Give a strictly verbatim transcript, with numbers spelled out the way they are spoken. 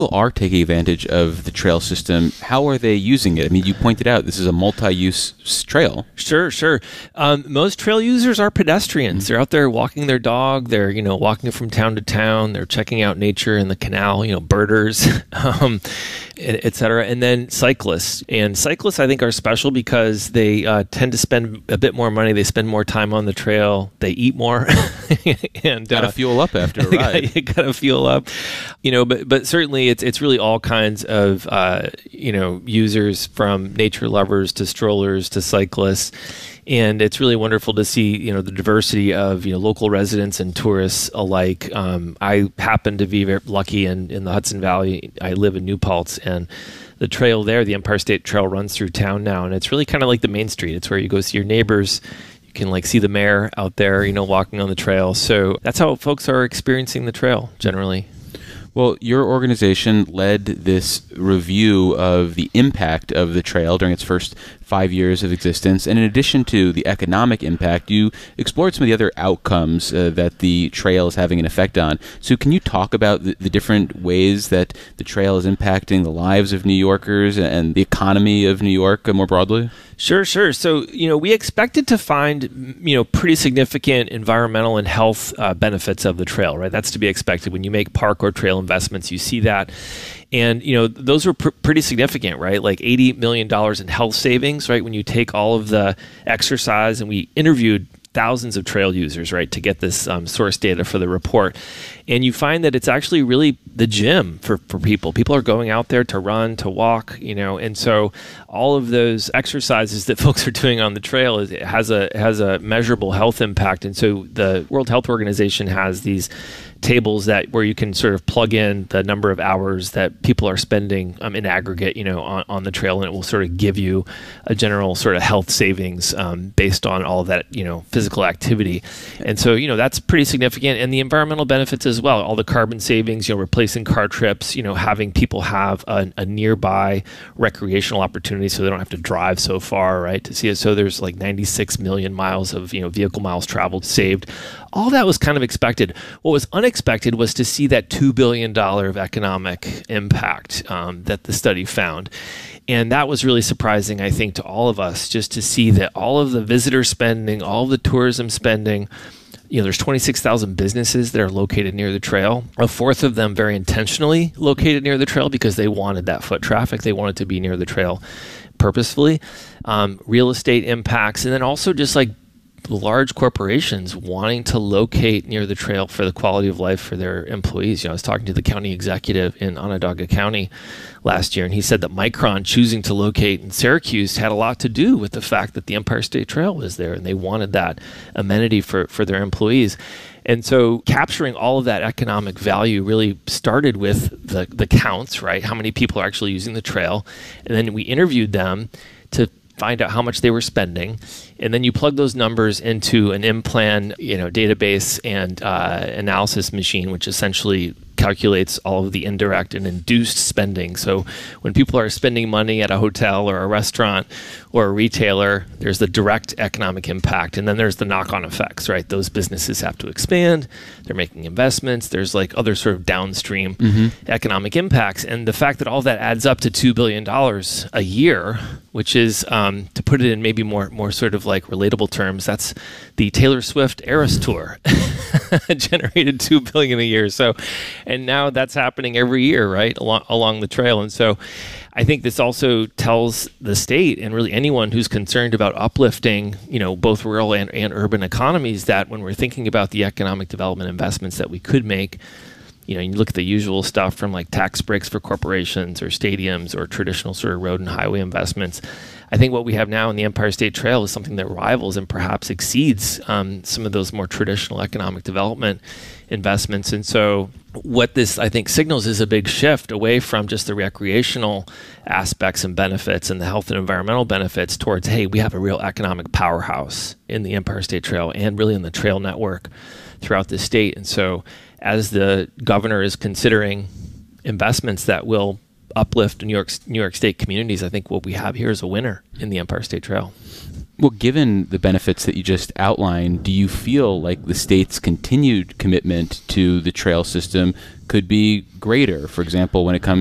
People are taking advantage of the trail system. How are they using it? I mean, you pointed out this is a multi-use s- trail. Sure, sure. Um, most trail users are pedestrians. Mm-hmm. They're out there walking their dog. They're, you know, walking from town to town. They're checking out nature in the canal, you know, birders, um, et cetera. And then cyclists. And cyclists, I think, are special because they uh, tend to spend a bit more money. They spend more time on the trail. They eat more. and Got to uh, fuel up after a ride. You got to fuel up. You know, but but certainly it's it's really all kinds of uh, you know users, from nature lovers to strollers to cyclists, and it's really wonderful to see you know the diversity of you know local residents and tourists alike. Um, I happen to be very lucky in, in the Hudson Valley. I live in New Paltz, and the trail there, the Empire State Trail, runs through town now, and it's really kind of like the main street. It's where you go see your neighbors. You can like see the mayor out there, you know, walking on the trail. So that's how folks are experiencing the trail generally. Well, your organization led this review of the impact of the trail during its first five years of existence. And in addition to the economic impact, you explored some of the other outcomes uh, that the trail is having an effect on. So can you talk about the, the different ways that the trail is impacting the lives of New Yorkers and the economy of New York uh, more broadly? Sure, sure. So, you know, we expected to find, you know, pretty significant environmental and health uh, benefits of the trail, right? That's to be expected. When you make park or trail investments, you see that. And, you know, those were pr- pretty significant, right? Like eighty million dollars in health savings, right? When you take all of the exercise, and we interviewed thousands of trail users, right, to get this um, source data for the report. And you find that it's actually really the gym for, for people. People are going out there to run, to walk, you know, and so all of those exercises that folks are doing on the trail is, it has a has a measurable health impact. And so the World Health Organization has these tables that where you can sort of plug in the number of hours that people are spending um, in aggregate, you know, on, on the trail, and it will sort of give you a general sort of health savings um, based on all of that, you know, physical activity. And so, you know, that's pretty significant. And the environmental benefits as well, all the carbon savings, you know, replacing car trips, you know, having people have a, a nearby recreational opportunity so they don't have to drive so far, right, to see it. So there's like ninety-six million miles of, you know, vehicle miles traveled saved. All that was kind of expected. What was unexpected was to see that two billion dollars of economic impact um, that the study found. And that was really surprising, I think, to all of us, just to see that all of the visitor spending, all of the tourism spending, you know, there's twenty-six thousand businesses that are located near the trail. A fourth of them very intentionally located near the trail because they wanted that foot traffic. They wanted to be near the trail purposefully. Um, real estate impacts, and then also just like large corporations wanting to locate near the trail for the quality of life for their employees. You know, I was talking to the county executive in Onondaga County last year, and he said that Micron choosing to locate in Syracuse had a lot to do with the fact that the Empire State Trail was there, and they wanted that amenity for, for their employees. And so capturing all of that economic value really started with the, the counts, right? How many people are actually using the trail? And then we interviewed them to find out how much they were spending, and then you plug those numbers into an M-Plan, you know, database and uh, analysis machine, which essentially calculates all of the indirect and induced spending. So when people are spending money at a hotel or a restaurant or a retailer, there's the direct economic impact, and then there's the knock-on effects, right? Those businesses have to expand, they're making investments, there's like other sort of downstream mm-hmm. economic impacts. And the fact that all that adds up to two billion dollars a year, which is, um, to put it in maybe more more sort of like relatable terms, that's the Taylor Swift Eras Tour generated two billion dollars a year. So, and now that's happening every year, right, along, along the trail. And so I think this also tells the state and really anyone who's concerned about uplifting, you know, both rural and, and urban economies, that when we're thinking about the economic development investments that we could make, you know, you look at the usual stuff from like tax breaks for corporations or stadiums or traditional sort of road and highway investments. I think what we have now in the Empire State Trail is something that rivals and perhaps exceeds um, some of those more traditional economic development investments. And so what this, I think, signals is a big shift away from just the recreational aspects and benefits and the health and environmental benefits towards, hey, we have a real economic powerhouse in the Empire State Trail and really in the trail network throughout the state. And so as the governor is considering investments that will uplift New York, New York State communities, I think what we have here is a winner in the Empire State Trail. Well, given the benefits that you just outlined, do you feel like the state's continued commitment to the trail system could be greater? For example, when it comes